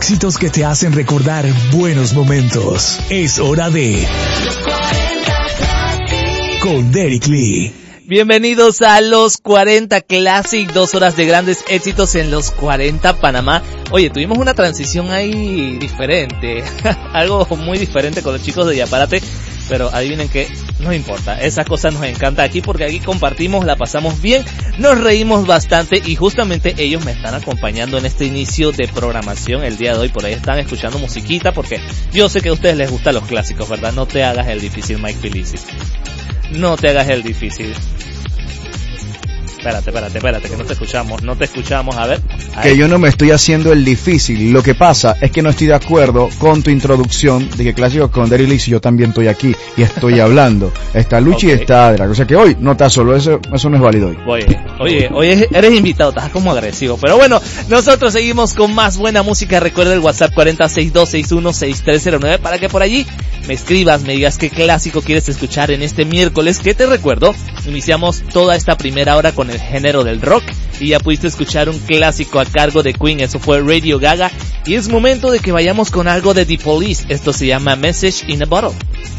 éxitos que te hacen recordar buenos momentos. Es hora de Los 40 Classic con Derek Lee. Bienvenidos a Los 40 Classic, 2 horas de grandes éxitos en Los 40 Panamá. Oye, tuvimos una transición ahí diferente, algo muy diferente con los chicos de Yaparate, pero adivinen que no importa, esas cosas nos encantan aquí porque aquí compartimos, la pasamos bien, nos reímos bastante y justamente ellos me están acompañando en este inicio de programación el día de hoy. Por ahí están escuchando musiquita porque yo sé que a ustedes les gustan los clásicos, ¿verdad? No te hagas el difícil, Mike Felicis. No te hagas el difícil. Espérate, que no te escuchamos, a ver. Que yo no me estoy haciendo el difícil, lo que pasa es que no estoy de acuerdo con tu introducción de que clásicos con Derek Lee, si yo también estoy aquí y estoy hablando. Está Luchi okay. Y está Drag, o sea que hoy no estás solo, eso no es válido hoy. Oye, eres invitado, estás como agresivo, pero bueno, nosotros seguimos con más buena música. Recuerda el WhatsApp 4062616309 para que por allí me escribas, me digas qué clásico quieres escuchar en este miércoles, que te recuerdo, iniciamos toda esta primera hora con el género del rock y ya pudiste escuchar un clásico a cargo de Queen, eso fue Radio Gaga, y es momento de que vayamos con algo de The Police. Esto se llama Message in a Bottle.